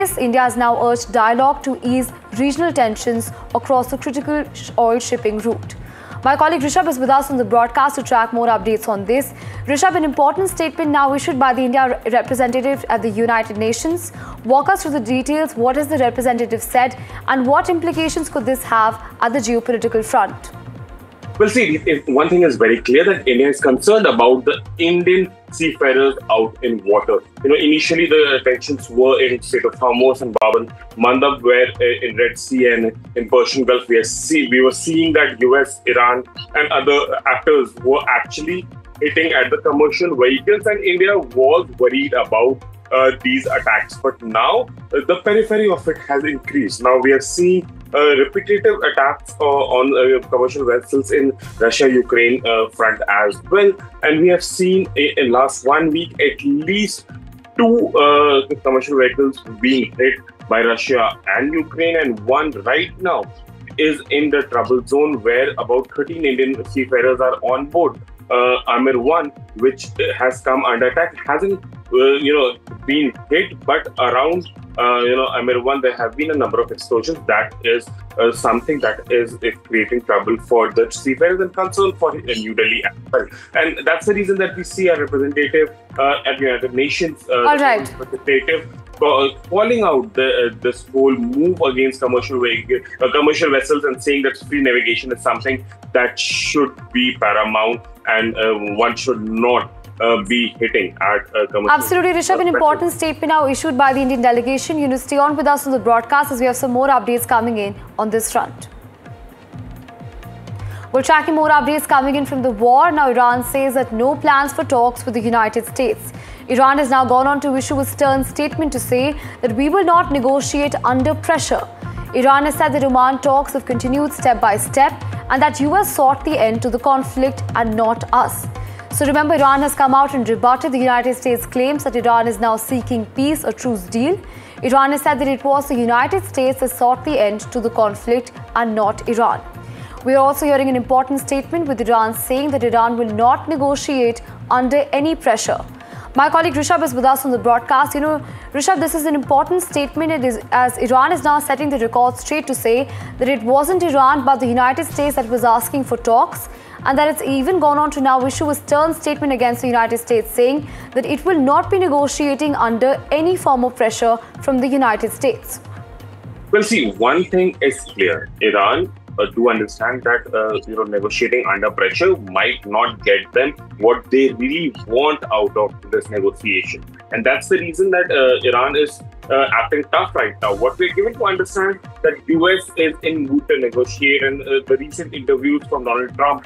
India has now urged dialogue to ease regional tensions across the critical oil shipping route. My colleague Rishabh is with us on the broadcast to track more updates on this. Rishabh, an important statement now issued by the India representative at the United Nations. Walk us through the details. What has the representative said and what implications could this have at the geopolitical front? Well, see, one thing is very clear that India is concerned about the Indian seafarers out in water. Initially the tensions were in Strait of Hormuz and Bab al-Mandab, where in Red Sea and in Persian Gulf we were seeing that US, Iran and other actors were actually hitting at the commercial vehicles, and India was worried about these attacks. But now the periphery of it has increased. Now we are seeing repetitive attacks on commercial vessels in Russia-Ukraine front as well. And we have seen in last 1 week at least 2 commercial vehicles being hit by Russia and Ukraine, and one right now is in the trouble zone where about 13 Indian seafarers are on board. Amir 1, which has come under attack, hasn't been hit, but around Amir 1 there have been a number of explosions. That is something that is creating trouble for the seafarers and concern for New Delhi as well. And that's the reason that we see a representative at the United Nations representative calling out this whole move against commercial vessels and saying that free navigation is something that should be paramount, and one should not be hitting at commercial. Absolutely, Rishabh. An important statement now issued by the Indian delegation. Stay on with us on the broadcast as we have some more updates coming in on this front. We're tracking more updates coming in from the war. Now, Iran says that no plans for talks with the United States. Iran has now gone on to issue a stern statement to say that we will not negotiate under pressure. Iran has said that Oman talks have continued step by step and that US sought the end to the conflict and not us. So remember, Iran has come out and rebutted the United States' claims that Iran is now seeking peace or truce deal. Iran has said that it was the United States that sought the end to the conflict and not Iran. We are also hearing an important statement with Iran saying that Iran will not negotiate under any pressure. My colleague Rishabh is with us on the broadcast. Rishabh, this is an important statement. It is as Iran is now setting the record straight to say that it wasn't Iran but the United States that was asking for talks, and that it's even gone on to now issue a stern statement against the United States saying that it will not be negotiating under any form of pressure from the United States. Well, see, one thing is clear. Iran do understand that negotiating under pressure might not get them what they really want out of this negotiation, and that's the reason that Iran is acting tough right now. What we're given to understand that US is in mood to negotiate, and the recent interviews from Donald Trump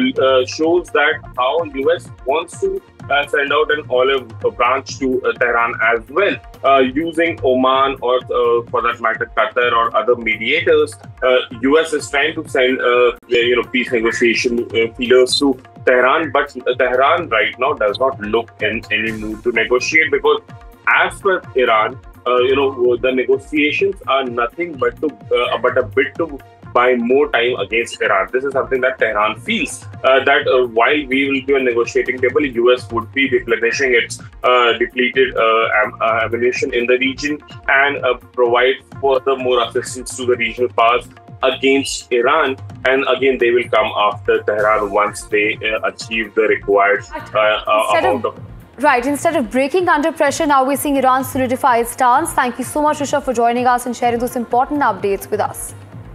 shows that how US wants to send out an olive branch to Tehran as well, using Oman or for that matter Qatar or other mediators. US is trying to send peace negotiation feelers to Tehran, but Tehran right now does not look in any mood to negotiate, because as per Iran, the negotiations are nothing but a bit to buy more time against Iran. This is something that Tehran feels, that while we will be on negotiating table, US would be replenishing its depleted ammunition in the region and provide further more assistance to the regional powers against Iran. And again, they will come after Tehran once they achieve the required amount of... Right, instead of breaking under pressure, now we're seeing Iran solidify its stance. Thank you so much, Rishabh, for joining us and sharing those important updates with us.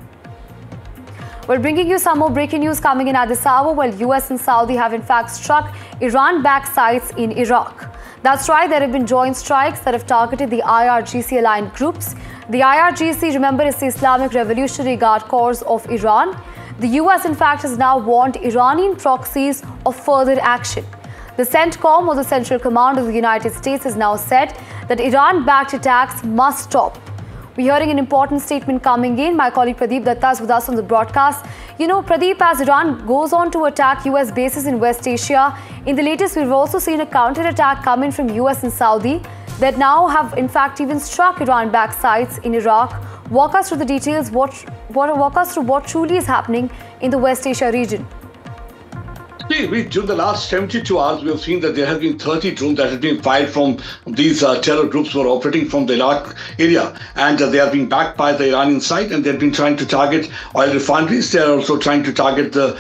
We're bringing you some more breaking news coming in at this hour. While US and Saudi have in fact struck Iran-backed sites in Iraq. That's right, there have been joint strikes that have targeted the IRGC-aligned groups. The IRGC, remember, is the Islamic Revolutionary Guard Corps of Iran. The US, in fact, has now warned Iranian proxies of further action. The CENTCOM, or the Central Command of the United States, has now said that Iran-backed attacks must stop. We're hearing an important statement coming in. My colleague Pradeep Datta is with us on the broadcast. Pradeep, as Iran goes on to attack US bases in West Asia, in the latest we've also seen a counter-attack coming from US and Saudi that now have in fact even struck Iran-backed sites in Iraq. Walk us through the details. Walk us through what truly is happening in the West Asia region. See, during the last 72 hours, we have seen that there have been 30 drones that have been fired from these terror groups who are operating from the Iraq area. And they are being backed by the Iranian side, and they've been trying to target oil refineries. They are also trying to target the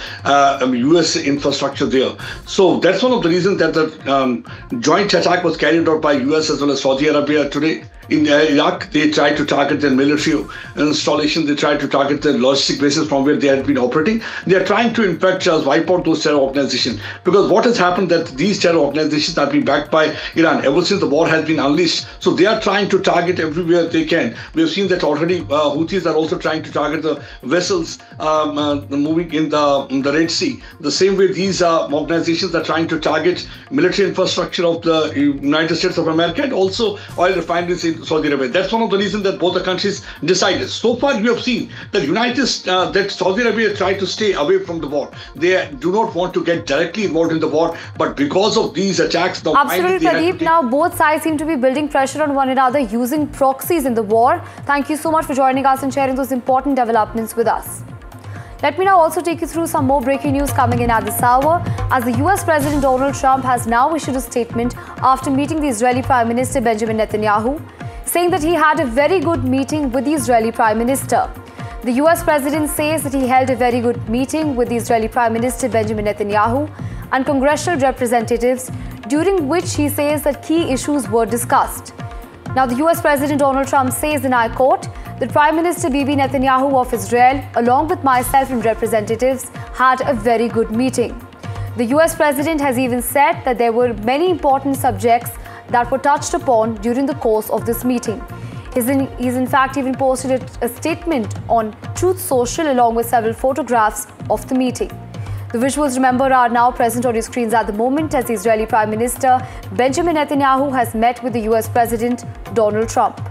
US infrastructure there. So that's one of the reasons that the joint attack was carried out by US as well as Saudi Arabia today. In Iraq, they tried to target their military installation. They tried to target the logistic bases from where they had been operating. They are trying to, in fact, wipe out those terror organizations. Because what has happened that these terror organizations have been backed by Iran ever since the war has been unleashed. So they are trying to target everywhere they can. We have seen that already. Houthis are also trying to target the vessels moving in the Red Sea. The same way these organizations are trying to target military infrastructure of the United States of America and also oil refineries in Saudi Arabia. That's one of the reasons that both the countries decided. So far, we have seen that that Saudi Arabia tried to stay away from the war. They do not want to get directly involved in the war, but because of these attacks, now absolutely, Pradeep. Now both sides seem to be building pressure on one another using proxies in the war. Thank you so much for joining us and sharing those important developments with us. Let me now also take you through some more breaking news coming in at this hour, as the US President Donald Trump has now issued a statement after meeting the Israeli Prime Minister Benjamin Netanyahu, saying that he had a very good meeting with the Israeli Prime Minister. The US President says that he held a very good meeting with the Israeli Prime Minister Benjamin Netanyahu and congressional representatives, during which he says that key issues were discussed. Now, the US President Donald Trump says, and I quote, that Prime Minister Bibi Netanyahu of Israel, along with myself and representatives, had a very good meeting. The US President has even said that there were many important subjects that were touched upon during the course of this meeting. He's in fact even posted a statement on Truth Social along with several photographs of the meeting. The visuals, remember, are now present on your screens at the moment as the Israeli Prime Minister Benjamin Netanyahu has met with the US President Donald Trump.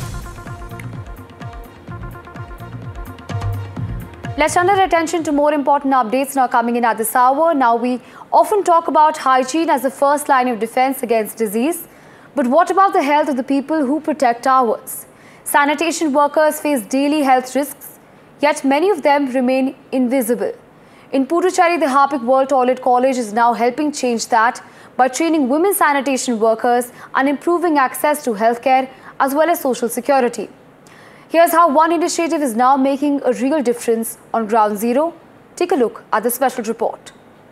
Let's turn our attention to more important updates now coming in at this hour. Now, we often talk about hygiene as the first line of defense against disease. But what about the health of the people who protect ours? Sanitation workers face daily health risks, yet many of them remain invisible. In Puducherry, the Harpic World Toilet College is now helping change that by training women sanitation workers and improving access to healthcare as well as social security. Here's how one initiative is now making a real difference on ground zero. Take a look at the special report.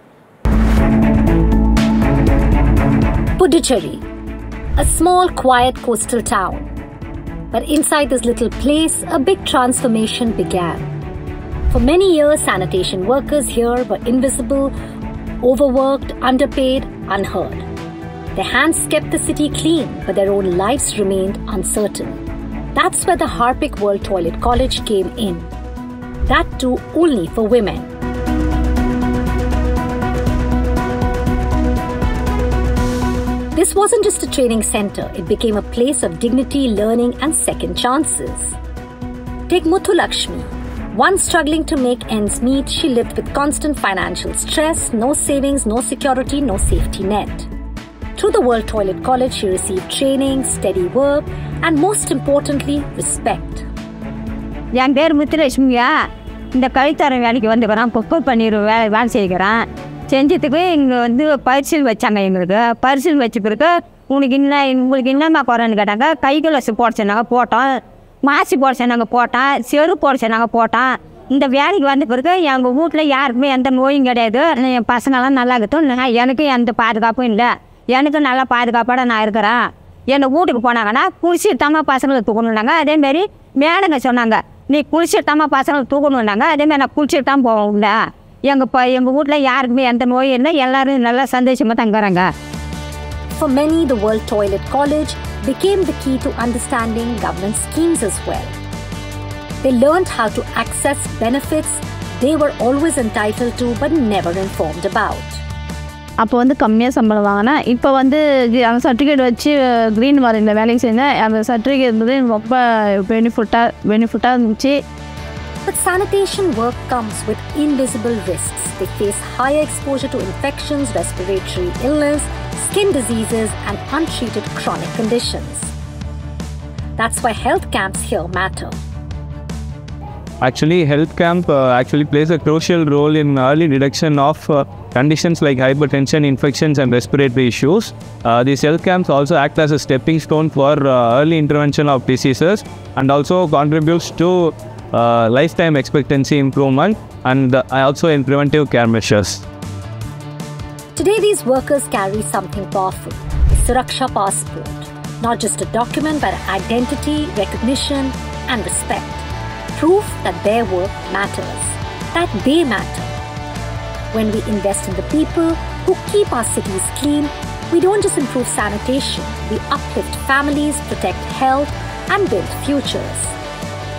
Puducherry, a small, quiet coastal town. But inside this little place, a big transformation began. For many years, sanitation workers here were invisible, overworked, underpaid, unheard. Their hands kept the city clean, but their own lives remained uncertain. That's where the Harpic World Toilet College came in. That too only for women. This wasn't just a training center, it became a place of dignity, learning and second chances. Take Muthu Lakshmi. Once struggling to make ends meet, she lived with constant financial stress, no savings, no security, no safety net. Through the World Toilet College, she received training, steady work and most importantly, respect. என் பேர் முத்துலட்சுமியா. இந்த கழித்தரம் வேலைக்கு வந்துக்கிறேன். குப்பை பன்னீர் வேலை செய்கிறேன். செஞ்சதுக்கு இங்கே பரிசல் வச்சாங்க. எங்களுக்கு பரிசல் வச்ச பிறகு உங்களுக்கு என்னம்மா குறைன்னு கேட்டாங்க. கை கிளஸ் போட சொன்னாங்க, போட்டோம். மாசி போட சொன்னாங்க, போட்டோம். செரு போட சொன்னாங்க, போட்டோம். இந்த வேலைக்கு வந்த பிறகு எங்கள் வீட்டில் யாருக்குமே எந்த நோயும் கிடையாது. என் பசங்களாம் நல்லா இருக்கட்டும். எனக்கு எந்த பாதுகாப்பும் இல்லை. எனக்கு நல்லா பாதுகாப்பாக நான் இருக்கிறேன். என்னை வீட்டுக்கு போனாங்கன்னா குளிச்சுட்டாமல் பசங்களை தூக்கணுன்னாங்க. அதேமாரி மேடங்க சொன்னாங்க, நீ குளிச்சுட்டாமல் பசங்களை தூக்கணுன்னாங்க. அதேமாதிரி நான் குளிச்சுட்டு தான் போவோம். இல்லை எங்கள் வீட்டில் யாருக்குமே எந்த நோயும் இல்லை. எல்லோரும் நல்லா சந்தோஷமாக தங்குறாங்க. For many, the World Toilet College became the key to understanding government schemes as well. They learned how to access benefits they were always entitled to but never informed about. அப்போ கம்மியாக சம்பளம் வாங்கினா இப்போ அந்த சர்டிஃபிகேட் வச்சு green மார்னில் வேலைக்கு செஞ்சேன். அந்த சர்டிஃபிகேட் இருந்தது ரொம்ப பெனிஃபிட்டாக இருந்துச்சு. But sanitation work comes with invisible risks. They face higher exposure to infections, respiratory illness, skin diseases and untreated chronic conditions. That's why health camps here matter. Actually, health camp actually plays a crucial role in early detection of conditions like hypertension, infections, and respiratory issues. These health camps also act as a stepping stone for early intervention of diseases and also contributes to lifetime expectancy improvement and also in preventive care measures. Today, these workers carry something powerful, the Suraksha Passport, not just a document but identity, recognition, and respect. Proof that their work matters, that they matter. When we invest in the people who keep our cities clean, we don't just improve sanitation, we uplift families, protect health, and build futures.